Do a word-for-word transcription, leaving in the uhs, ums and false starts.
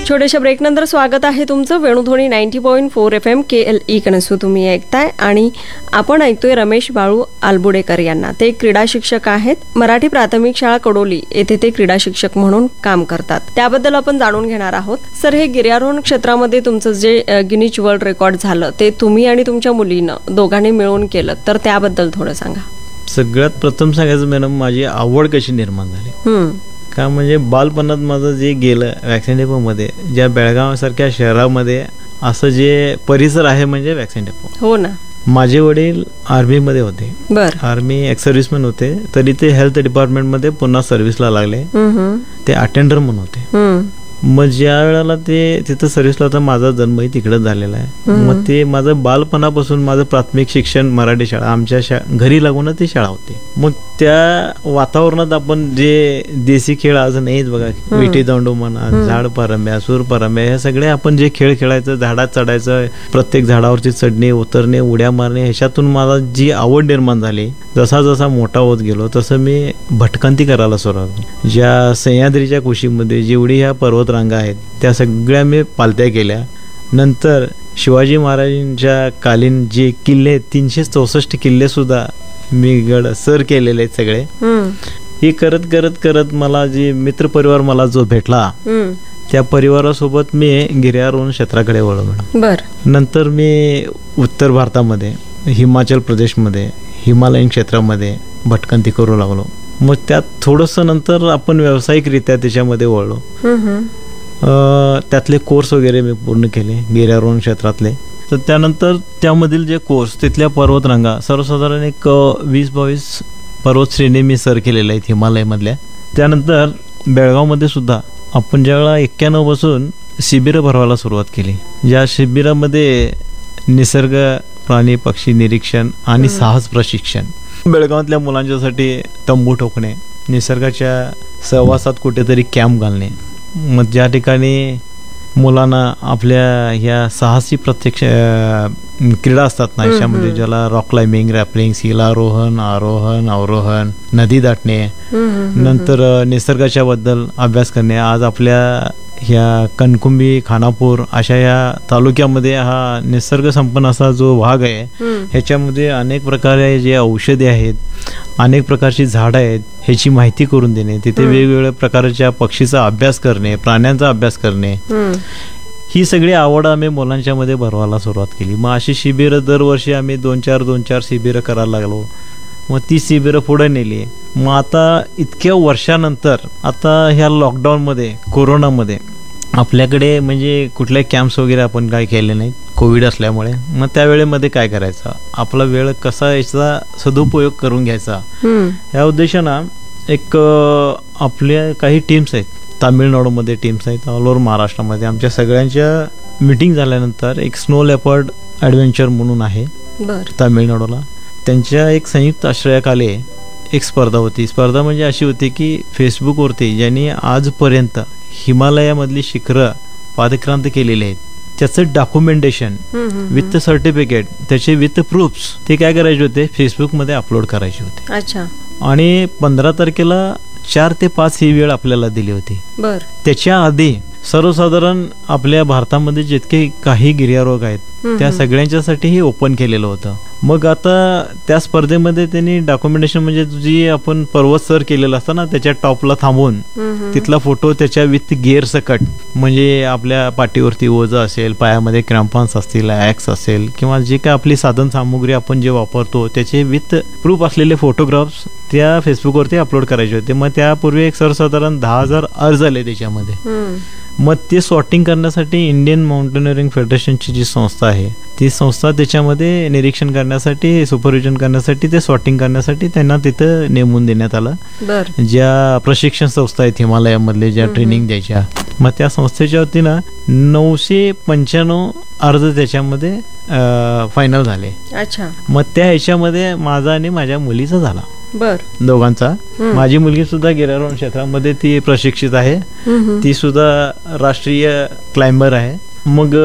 छोट्याशा ब्रेकनंतर स्वागत आहे तुमचं Venudhwani ninety point four F M के एल ई कनसू तुम्ही ऐकताय आणि आपण ऐकतोय रमेश बाळू आलबुडेकर यांना. ते क्रीडा शिक्षक आहेत. मराठी प्राथमिक शाळा कडोली येथे ते क्रीडा शिक्षक म्हणून काम करतात. त्याबद्दल आपण जाणून घेणार आहोत. सर, हे गिर्यारोहण क्षेत्रामध्ये तुमचं जे गिनीज वर्ल्ड रेकॉर्ड झालं ते तुम्ही आणि तुमच्या मुलीनं दोघांनी मिळून केलं, तर त्याबद्दल थोडं सांगा. सगळ्यात प्रथम सांगायचं मॅडम, माझी आवड कशी निर्माण झाली का, म्हणजे बालपणात माझं जे गेलं वॅक्सिन डेपोमध्ये, ज्या बेळगाव सारख्या शहरामध्ये असं जे परिसर आहे म्हणजे वॅक्सिन डेपो. हो ना. माझे वडील आर्मीमध्ये होते. बर. आर्मी एक्स सर्व्हिसमॅन होते, तरी ते हेल्थ डिपार्टमेंटमध्ये पुन्हा सर्व्हिसला लागले. ते अटेंडर म्हणून होते. मग ज्या वेळेला ते तिथं सर्व्हिसला होता, माझा जन्मही तिकडे झालेला आहे. मग ते माझं बालपणापासून माझं प्राथमिक शिक्षण मराठी शाळा, आमच्या शा घरी लागूनच ती शाळा होती. मग त्या वातावरणात आपण जे देशी खेळ आज नाहीत बघा, विटी दांडू म्हणा, झाड पारंब्या, सूर पारंब्या, हे सगळे आपण जे खेळ खेळायचं, झाडात चढायचं, प्रत्येक झाडावरची चढणे, उतरणे, उड्या मारणे, ह्याच्यातून मला जी आवड निर्माण झाली. जसा जसा मोठा होत गेलो तसं मी भटकंती करायला सुरुवात. ज्या सह्याद्रीच्या कुशीमध्ये जेवढी ह्या पर्वत रांगा आहेत त्या सगळ्या मी पालत्या केल्या. नंतर शिवाजी महाराजांच्या कालीन जे किल्ले, तीनशे चौसष्ट किल्ले सुद्धा मी गड सर केलेले आहेत सगळे. हे करत करत करत मला जे मित्र परिवार मला जो भेटला, त्या परिवारासोबत मी गिर्यारोहण क्षेत्राकडे वळलो. बर. नंतर मी उत्तर भारतामध्ये, हिमाचल प्रदेशमध्ये, हिमालयन क्षेत्रामध्ये भटकंती करू लागलो. मग त्यात थोडंसं नंतर आपण व्यावसायिकरित्या त्याच्यामध्ये वळलो. त्यातले कोर्स वगैरे मी पूर्ण केले गिर्यारोहण क्षेत्रातले. तर त्यानंतर त्यामधील जे कोर्स, तिथल्या पर्वतरांगा, सर्वसाधारण एक वीस बावीस पर्वत श्रेणी मी सर केलेल्या आहेत हिमालयमधल्या. त्यानंतर बेळगावमध्ये सुद्धा आपण ज्यावेळेला एक्क्याण्णव पासून शिबिरं भरवायला सुरुवात केली. ज्या शिबिरामध्ये निसर्ग, प्राणी, पक्षी निरीक्षण आणि साहस प्रशिक्षण, बेळगावातल्या मुलांच्यासाठी तंबू ठोकणे, निसर्गाच्या सहवासात कुठेतरी कॅम्प घालणे. मग ज्या ठिकाणी मुलांना आपल्या ह्या साहसी प्रत्यक्ष क्रीडा असतात ना, याच्यामध्ये ज्याला रॉक क्लाइम्बिंग, रॅपलिंग, शिलारोहण, आरोहण, अवरोहण, नदी दाटणे, नंतर निसर्गाच्या बद्दल अभ्यास करणे. आज आपल्या ह्या कणकुंबी, खानापूर अशा या तालुक्यामध्ये हा निसर्ग संपन्न असा जो भाग आहे, ह्याच्यामध्ये अनेक प्रकारे जे औषधे आहेत, अनेक प्रकारची झाडं आहेत, ह्याची माहिती करून देणे. तिथे वेगवेगळ्या प्रकारच्या पक्षीचा अभ्यास करणे, प्राण्यांचा अभ्यास करणे, ही सगळी आवड आम्ही मुलांच्या मध्ये भरवायला सुरुवात केली. मग अशी शिबिरं दरवर्षी आम्ही दोन चार दोन चार शिबिरं करायला लागलो. मग ती शिबिरं पुढे नेली. मग आता इतक्या वर्षानंतर, आता ह्या लॉकडाऊनमध्ये, कोरोनामध्ये आपल्याकडे म्हणजे कुठले कॅम्प्स वगैरे आपण काय केले नाहीत कोविड असल्यामुळे. मग त्या वेळेमध्ये काय करायचं, आपला वेळ कसा याचा सदुपयोग करून घ्यायचा, या उद्देशानं एक आपल्या काही टीम्स आहेत, तामिळनाडूमध्ये टीम्स आहेत, ऑल ओव्हर महाराष्ट्रामध्ये. आमच्या सगळ्यांच्या मीटिंग झाल्यानंतर एक स्नो लेपर्ड ॲडव्हेंचर म्हणून आहे तामिळनाडूला, त्यांच्या एक संयुक्त आश्रयाखाली एक स्पर्धा होती. स्पर्धा म्हणजे अशी होती की फेसबुकवरती ज्यांनी आजपर्यंत हिमालयामधली शिखरं पादक्रांत केलेली आहेत, त्याचं डॉक्युमेंटेशन विथ सर्टिफिकेट, त्याचे विथ प्रूफ्स, ते काय करायचे होते, फेसबुकमध्ये अपलोड करायचे होते. अच्छा. आणि पंधरा तारखेला चार ते पाच ही वेळ आपल्याला दिली होती. बर. त्याच्या आधी सर्वसाधारण आपल्या भारतामध्ये जितके काही गिर्यारोहक आहेत त्या सगळ्यांच्यासाठी हे ओपन केलेलं होतं. मग आता त्या स्पर्धेमध्ये त्यांनी डॉक्युमेंटेशन म्हणजे जी आपण पर्वत सर केलेलं असतं ना, त्याच्या टॉपला थांबून तिथला फोटो त्याच्या विथ गिअर सकट, म्हणजे आपल्या पाठीवरती ओझं असेल, पायामध्ये क्रॅम्पॉन्स असतील, ॲक्स असेल, किंवा जे काय आपली साधन सामुग्री आपण जे वापरतो त्याचे विथ प्रूफ असलेले फोटोग्राफ्स त्या फेसबुकवरती अपलोड करायचे होते. मग त्यापूर्वी एक सर्वसाधारण दहा हजार अर्ज आले त्याच्यामध्ये. मग ते सॉर्टिंग करण्यासाठी इंडियन माउंटेनिअरिंग फेडरेशनची जी संस्था आहे, ती संस्था त्याच्यामध्ये निरीक्षण करण्यासाठी, सुपरविजन करण्यासाठी, ते सॉर्टिंग करण्यासाठी त्यांना तिथं नेमून देण्यात आलं. ज्या प्रशिक्षण संस्था आहेत हिमालयामधले, ज्या ट्रेनिंग द्यायच्या, मग त्या संस्थेच्या वतीनं नऊशे पंच्याण्णव अर्ज त्याच्यामध्ये फायनल झाले. अच्छा. मग त्या ह्याच्यामध्ये माझा आणि माझ्या मुलीचा झाला. बर. दोघांचा. माझी मुलगी सुद्धा गिर्यारोहण क्षेत्रामध्ये ती प्रशिक्षित आहे, ती सुद्धा राष्ट्रीय क्लाइंबर आहे. मग